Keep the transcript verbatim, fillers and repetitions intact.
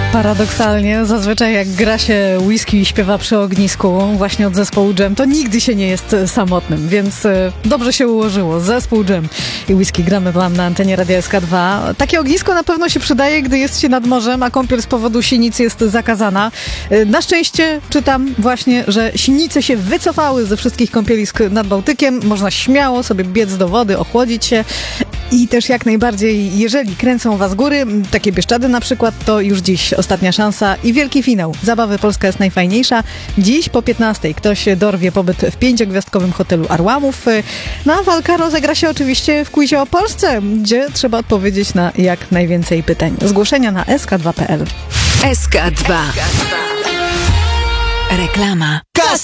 Paradoksalnie, zazwyczaj jak gra się whisky i śpiewa przy ognisku, właśnie od zespołu Dżem, to nigdy się nie jest samotnym, więc e, dobrze się ułożyło. Zespół Dżem i whisky gramy wam na antenie Radia S K dwa. Takie ognisko na pewno się przydaje, gdy jest się nad morzem, a kąpiel z powodu sinic jest zakazana. E, na szczęście czytam właśnie, że sinice się wycofały ze wszystkich kąpielisk nad Bałtykiem. Można śmiało sobie biec do wody, ochłodzić się. I też jak najbardziej, jeżeli kręcą was góry, takie Bieszczady na przykład, to już dziś ostatnia szansa i wielki finał. Zabawy Polska jest najfajniejsza. Dziś po piętnastej ktoś dorwie pobyt w pięciogwiazdkowym hotelu Arłamów. No a walka rozegra się oczywiście w quizie o Polsce, gdzie trzeba odpowiedzieć na jak najwięcej pytań. Zgłoszenia na S K dwa kropka P L. S K dwa. Reklama.